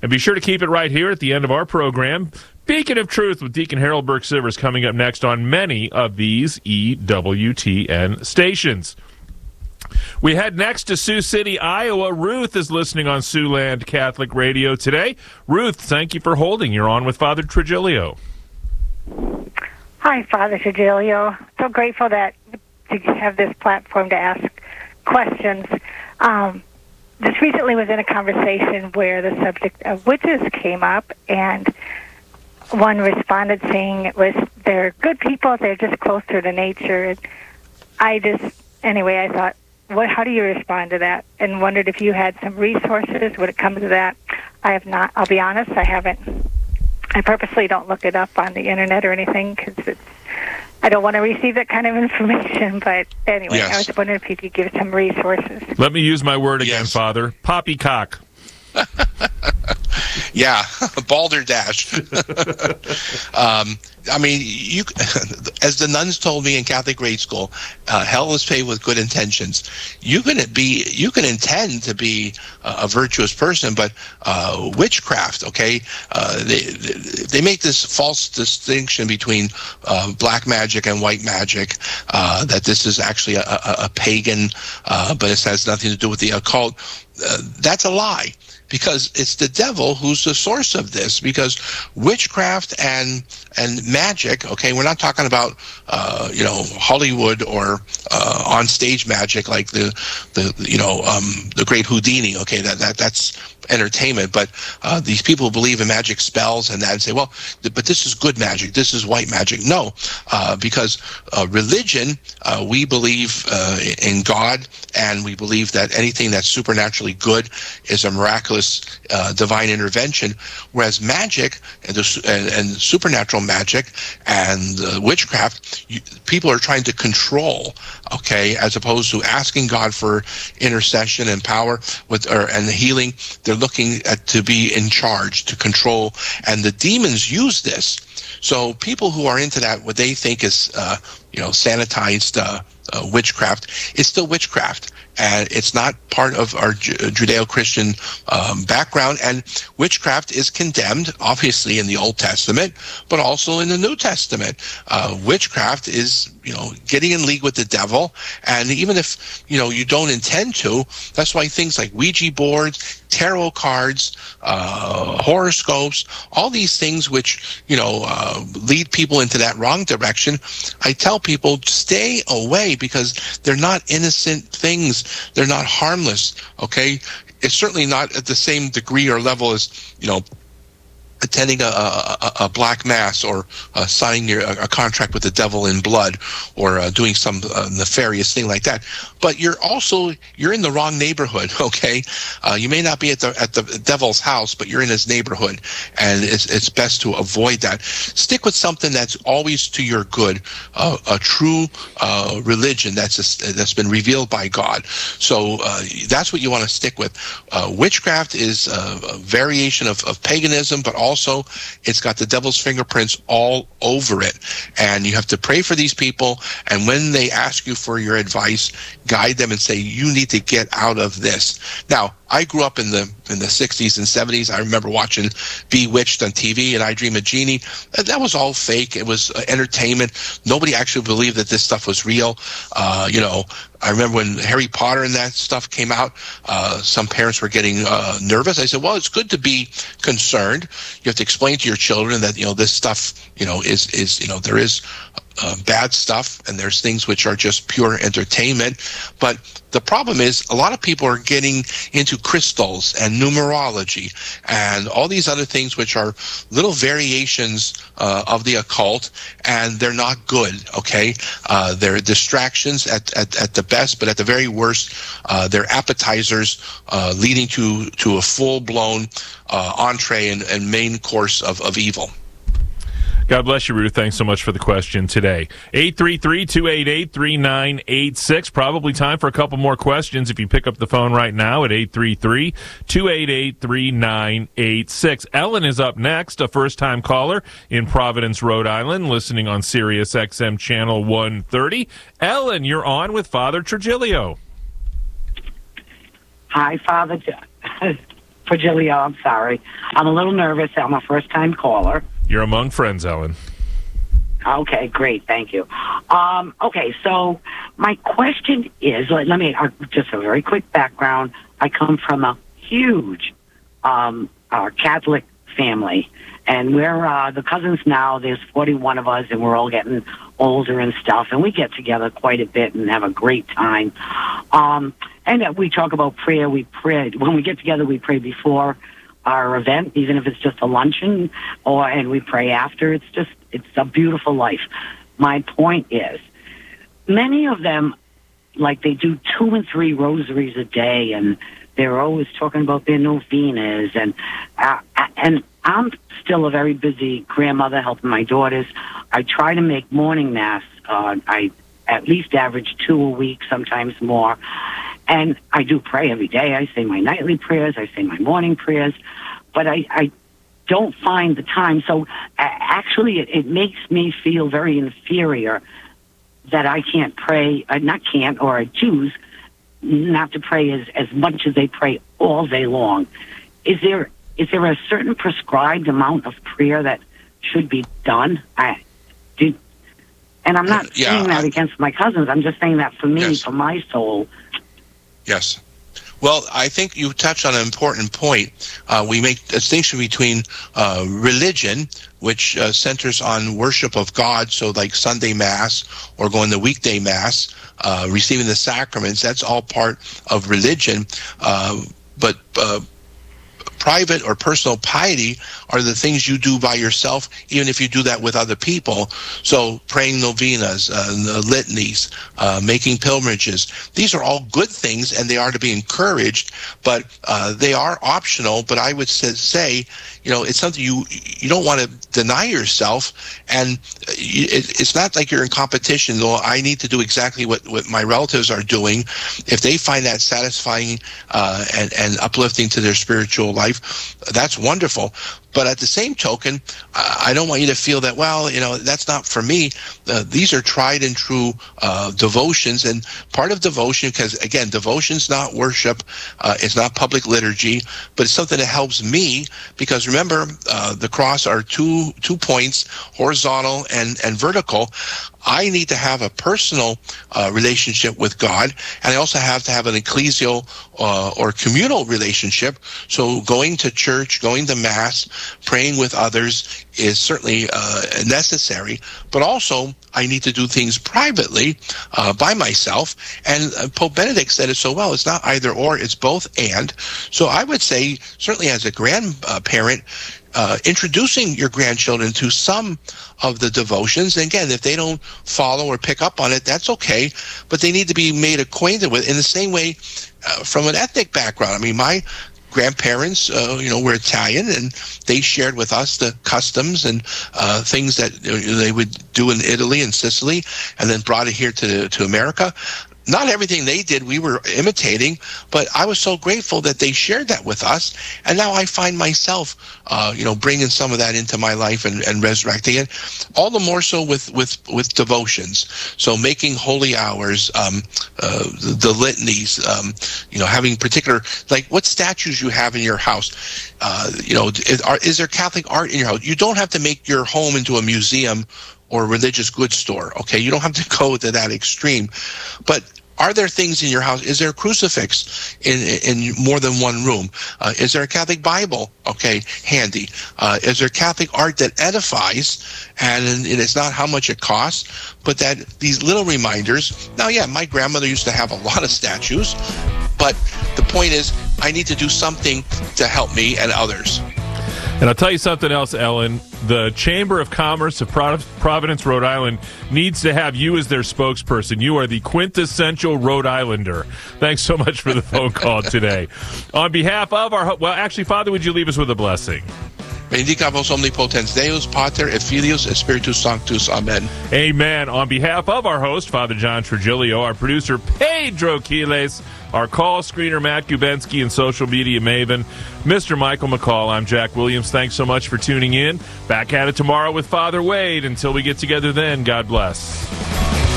And be sure to keep it right here at the end of our program. Beacon of Truth with Deacon Harold Burke-Sivers coming up next on many of these EWTN stations. We head next to Sioux City, Iowa. Ruth is listening on Siouxland Catholic Radio today. Ruth, thank you for holding. You're on with Father Trigilio. Hi, Father Trigilio. So grateful to have this platform to ask questions. Just recently was in a conversation where the subject of witches came up, and one responded saying they're good people, they're just closer to nature. And I thought, how do you respond to that? And wondered if you had some resources when it comes to that. I have not. I'll be honest, I haven't. I purposely don't look it up on the internet or anything because I don't want to receive that kind of information. But anyway, yes. I was wondering if you could give some resources. Let me use my word again, yes. Father. Poppycock. Yeah, balderdash. I mean, as the nuns told me in Catholic grade school, hell is paved with good intentions. You can intend to be a virtuous person, but witchcraft. Okay, they make this false distinction between black magic and white magic. That this is actually a pagan, but it has nothing to do with the occult. That's a lie. Because it's the devil who's the source of this. Because witchcraft and magic, okay, we're not talking about Hollywood or on stage magic like the great Houdini. Okay, that's entertainment. But these people who believe in magic spells and that and say, well, but this is good magic, this is white magic. No, because religion, we believe in God, and we believe that anything that's supernaturally good is a miraculous divine intervention, whereas magic and supernatural magic and witchcraft, people are trying to control, okay, as opposed to asking God for intercession and power and healing. They're looking to be in charge, to control, and the demons use this. So people who are into that, what they think is sanitized witchcraft, is still witchcraft. And it's not part of our Judeo-Christian background. And witchcraft is condemned, obviously, in the Old Testament, but also in the New Testament. Witchcraft is, getting in league with the devil. And even if, you don't intend to, that's why things like Ouija boards, tarot cards, horoscopes, all these things which, lead people into that wrong direction, I tell people stay away because they're not innocent things. They're not harmless, okay? It's certainly not at the same degree or level as, attending a black mass or signing a contract with the devil in blood or doing some nefarious thing like that. But you're in the wrong neighborhood, okay? You may not be at the devil's house, but you're in his neighborhood, and it's best to avoid that. Stick with something that's always to your good, a true religion that's been revealed by God. So that's what you want to stick with. Witchcraft is a variation of paganism, but also it's got the devil's fingerprints all over it. And you have to pray for these people, and when they ask you for your advice, guide them and say, you need to get out of this. Now, I grew up in the 60s and 70s. I remember watching Bewitched on TV and I Dream of Jeannie. That was all fake. It was entertainment. Nobody actually believed that this stuff was real. I remember when Harry Potter and that stuff came out, some parents were getting nervous. I said, well, it's good to be concerned. You have to explain to your children that, this stuff, is there is bad stuff, and there's things which are just pure entertainment. But the problem is a lot of people are getting into crystals and numerology and all these other things which are little variations of the occult, and they're not good, okay? They're distractions at the best, but at the very worst, they're appetizers leading to a full-blown entree and main course of evil. God bless you, Ruth. Thanks so much for the question today. 833-288-3986. Probably time for a couple more questions if you pick up the phone right now at 833-288-3986. Ellen is up next, a first-time caller in Providence, Rhode Island, listening on Sirius XM Channel 130. Ellen, you're on with Father Trigilio. Hi, Father. Fragilio, I'm sorry. I'm a little nervous. I'm a first-time caller. You're among friends, Ellen. Okay, great. Thank you. Okay, so my question is, let me just a very quick background. I come from a huge Catholic family, and we're the cousins now. There's 41 of us, and we're all getting older and stuff, and we get together quite a bit and have a great time. And we talk about prayer. We pray when we get together. We pray before our event, even if it's just a luncheon, and we pray after. It's a beautiful life. My point is, many of them, like, they do 2 and 3 rosaries a day, and they're always talking about their novenas, and I'm still a very busy grandmother helping my daughters. I try to make morning mass. I at least average 2 a week, sometimes more. And I do pray every day. I say my nightly prayers. I say my morning prayers. But I don't find the time. So actually, it makes me feel very inferior that I can't pray, or I choose not to pray as much as they pray all day long. Is there a certain prescribed amount of prayer that should be done? And I'm not saying that against my cousins. I'm just saying that for me, yes, for my soul. Yes. Well, I think you touched on an important point. We make a distinction between religion, which centers on worship of God, so like Sunday Mass or going to weekday Mass, receiving the sacraments, that's all part of religion. But private or personal piety are the things you do by yourself, even if you do that with other people. So praying novenas, litanies, making pilgrimages, these are all good things, and they are to be encouraged, but they are optional. But I would say, it's something you don't want to deny yourself, and it's not like you're in competition. Though I need to do exactly what my relatives are doing. If they find that satisfying and uplifting to their spiritual life, that's wonderful. But at the same token, I don't want you to feel that, that's not for me. These are tried and true devotions, and part of devotion, because again, devotion's not worship, it's not public liturgy, but it's something that helps me, because remember, the cross are two points, horizontal and vertical. I need to have a personal relationship with God, and I also have to have an ecclesial or communal relationship. So going to church, going to Mass, praying with others is certainly necessary, but also I need to do things privately by myself. And Pope Benedict said it so well, it's not either or, it's both and. So I would say, certainly as a grandparent, introducing your grandchildren to some of the devotions. And again, if they don't follow or pick up on it, that's okay, but they need to be made acquainted with in the same way from an ethnic background. I mean, my grandparents, were Italian, and they shared with us the customs and things that they would do in Italy and Sicily, and then brought it here to America. Not everything they did we were imitating, but I was so grateful that they shared that with us. And now I find myself, bringing some of that into my life and resurrecting it. All the more so with devotions. So making holy hours, the litanies, having particular, like what statues you have in your house. Is there Catholic art in your house? You don't have to make your home into a museum or a religious goods store, okay? You don't have to go to that extreme. But are there things in your house? Is there a crucifix in more than one room? Is there a Catholic Bible, handy? Is there Catholic art that edifies? And it's not how much it costs, but that these little reminders. Now, my grandmother used to have a lot of statues, but the point is I need to do something to help me and others. And I'll tell you something else, Ellen. The Chamber of Commerce of Providence, Rhode Island needs to have you as their spokesperson. You are the quintessential Rhode Islander. Thanks so much for the phone call today. On behalf of Father, would you leave us with a blessing? Benedicat vos omnipotens Deus, Pater et Filius et Spiritus Sanctus. Amen. Amen. On behalf of our host, Father John Trigilio, our producer, Pedro Quiles, our call screener, Matt Gubensky, and social media maven, Mr. Michael McCall, I'm Jack Williams. Thanks so much for tuning in. Back at it tomorrow with Father Wade. Until we get together then, God bless.